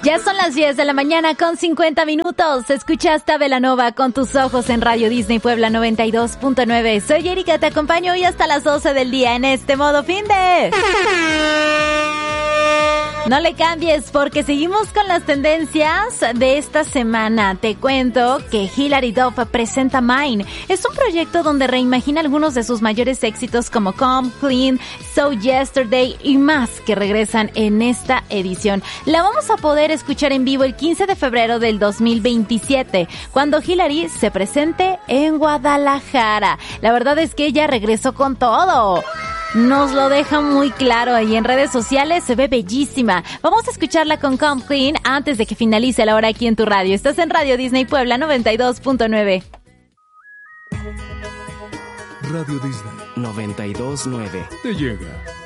Ya son las 10 de la mañana con 50 minutos. Escuchaste a Belanova con tus ojos en Radio Disney Puebla 92.9. Soy Erika, te acompaño hoy hasta las 12 del día en este modo finde. No le cambies porque seguimos con las tendencias de esta semana. Te cuento que Hilary Duff presenta Mine. Es un proyecto donde reimagina algunos de sus mayores éxitos como Come Clean, So Yesterday y más que regresan en esta edición. La vamos a poder escuchar en vivo el 15 de febrero del 2027, cuando Hilary se presente en Guadalajara. La verdad es que ella regresó con todo. Nos lo deja muy claro ahí en redes sociales, se ve bellísima. Vamos a escucharla con Come Clean antes de que finalice la hora aquí en tu radio. Estás en Radio Disney Puebla 92.9. Radio Disney 92.9 te llega.